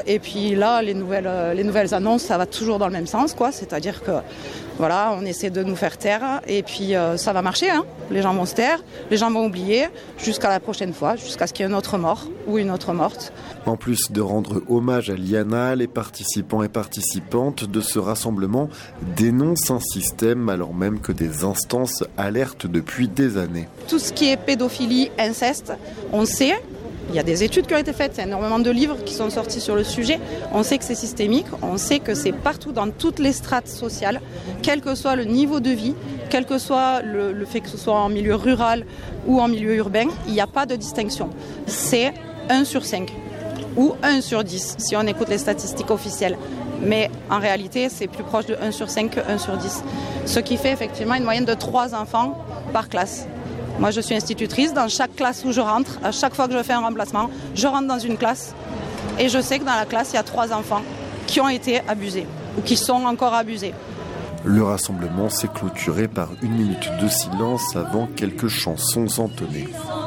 Et puis là, les nouvelles annonces, ça va toujours dans le même sens, quoi. C'est-à-dire que voilà, on essaie de nous faire taire et puis ça va marcher. Les gens vont se taire, les gens vont oublier jusqu'à la prochaine fois, jusqu'à ce qu'il y ait un autre mort ou une autre morte. En plus de rendre hommage à Liana, les participants et participantes de ce rassemblement dénoncent un système alors même que des instances alertent depuis des années. Tout ce qui est pédophilie, inceste, on sait. Il y a des études qui ont été faites, il y a énormément de livres qui sont sortis sur le sujet. On sait que c'est systémique, on sait que c'est partout dans toutes les strates sociales, quel que soit le niveau de vie, quel que soit le fait que ce soit en milieu rural ou en milieu urbain, il n'y a pas de distinction. C'est 1 sur 5 ou 1 sur 10 si on écoute les statistiques officielles. Mais en réalité, c'est plus proche de 1 sur 5 que 1 sur 10. Ce qui fait effectivement une moyenne de 3 enfants par classe. Moi, je suis institutrice. Dans chaque classe où je rentre, à chaque fois que je fais un remplacement, je rentre dans une classe et je sais que dans la classe, il y a 3 enfants qui ont été abusés ou qui sont encore abusés. Le rassemblement s'est clôturé par 1 minute de silence avant quelques chansons entonnées.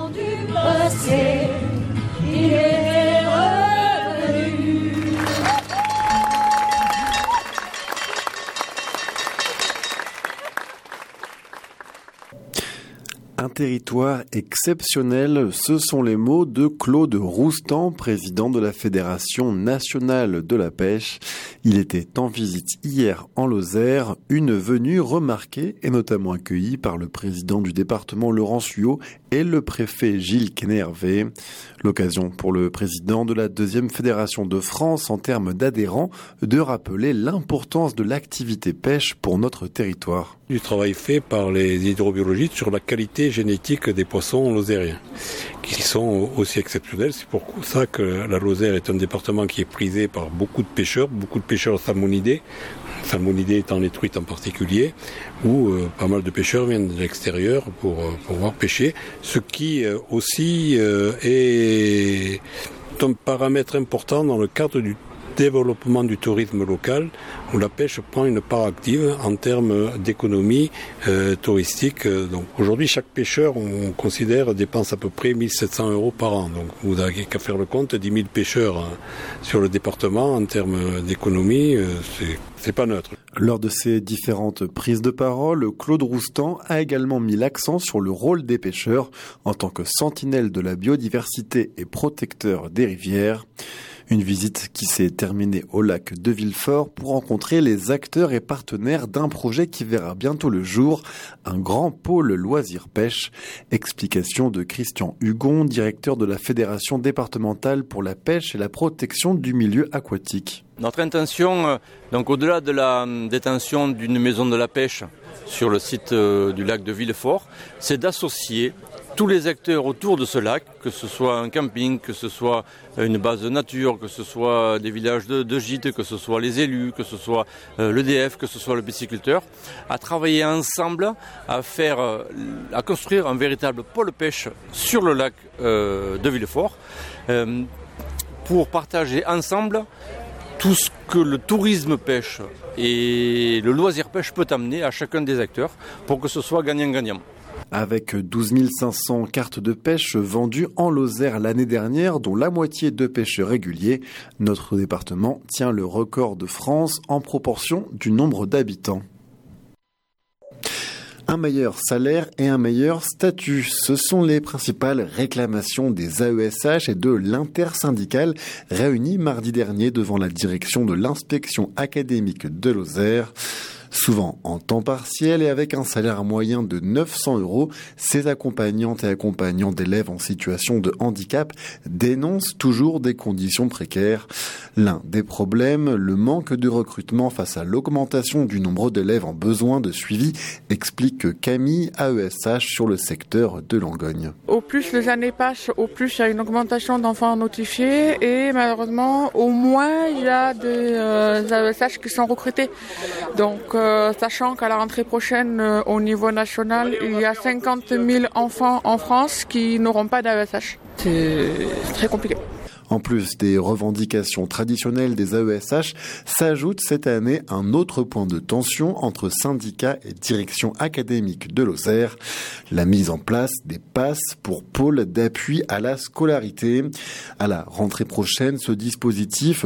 Un territoire exceptionnel, ce sont les mots de Claude Roustan, président de la Fédération nationale de la pêche. Il était en visite hier en Lozère, une venue remarquée et notamment accueillie par le président du département Laurent Suot et le préfet Gilles Quenet-Hervé. L'occasion pour le président de la 2e Fédération de France en termes d'adhérents de rappeler l'importance de l'activité pêche pour notre territoire. Du travail fait par les hydrobiologistes sur la qualité génétique des poissons lozériens, qui sont aussi exceptionnels. C'est pour ça que la Lozère est un département qui est prisé par beaucoup de pêcheurs salmonidés étant les truites en particulier, où pas mal de pêcheurs viennent de l'extérieur pour pouvoir pêcher, ce qui aussi est un paramètre important dans le cadre du développement du tourisme local, où la pêche prend une part active en termes d'économie touristique. Donc aujourd'hui, chaque pêcheur, on considère, dépense à peu près 1 700 € par an. Donc vous n'avez qu'à faire le compte, 10 000 pêcheurs sur le département en termes d'économie, c'est pas neutre. Lors de ces différentes prises de parole, Claude Roustan a également mis l'accent sur le rôle des pêcheurs en tant que sentinelles de la biodiversité et protecteurs des rivières. Une visite qui s'est terminée au lac de Villefort pour rencontrer les acteurs et partenaires d'un projet qui verra bientôt le jour, un grand pôle loisirs pêche. Explication de Christian Hugon, directeur de la Fédération départementale pour la pêche et la protection du milieu aquatique. Notre intention, donc au-delà de la détention d'une maison de la pêche sur le site du lac de Villefort, c'est d'associer tous les acteurs autour de ce lac, que ce soit un camping, que ce soit une base de nature, que ce soit des villages de gîtes, que ce soit les élus, que ce soit l'EDF, que ce soit le pisciculteur, à travailler ensemble, à construire un véritable pôle pêche sur le lac de Villefort, pour partager ensemble tout ce que le tourisme pêche et le loisir pêche peut amener à chacun des acteurs pour que ce soit gagnant-gagnant. Avec 12 500 cartes de pêche vendues en Lozère l'année dernière, dont la moitié de pêcheurs réguliers, notre département tient le record de France en proportion du nombre d'habitants. Un meilleur salaire et un meilleur statut, ce sont les principales réclamations des AESH et de l'intersyndicale réunis mardi dernier devant la direction de l'inspection académique de Lozère. Souvent en temps partiel et avec un salaire moyen de 900 €, ces accompagnantes et accompagnants d'élèves en situation de handicap dénoncent toujours des conditions précaires. L'un des problèmes, le manque de recrutement face à l'augmentation du nombre d'élèves en besoin de suivi, explique Camille, AESH sur le secteur de Langogne. Au plus les années passent, au plus il y a une augmentation d'enfants notifiés et malheureusement au moins il y a des AESH qui sont recrutés. Donc sachant qu'à la rentrée prochaine, au niveau national, il y a 50 000 enfants en France qui n'auront pas d'AESH. C'est très compliqué. En plus des revendications traditionnelles des AESH, s'ajoute cette année un autre point de tension entre syndicats et direction académique de Lozère, la mise en place des passes pour pôles d'appui à la scolarité. À la rentrée prochaine, ce dispositif